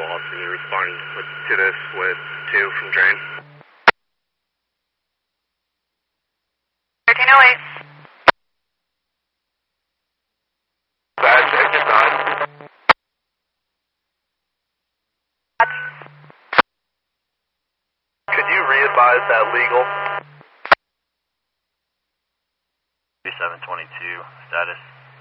ultimately respond to this with 2 from drain. 1308. Badge, exit 9. Could you re-advise that legal? 3722, status.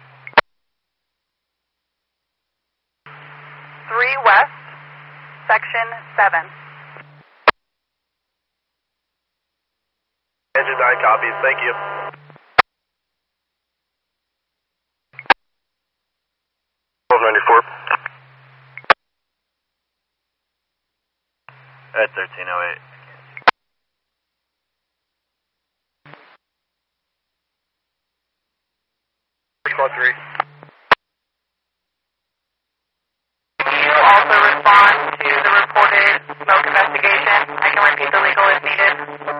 3 West, Section 7. Engine 9 copies, thank you. At 1308. Squad 3. Can you also respond to the reported smoke investigation? I can repeat the legal if needed.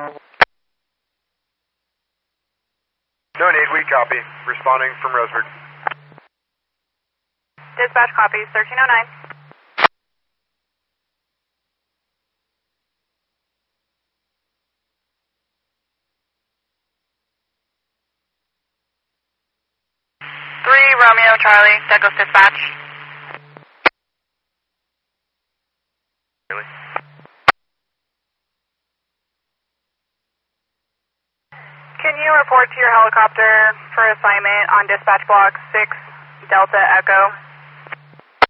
No need, we copy. Responding from Roseburg. Dispatch copies 1309. Romeo Charlie, Douglas Dispatch. Really? Can you report to your helicopter for assignment on dispatch block 6 Delta Echo?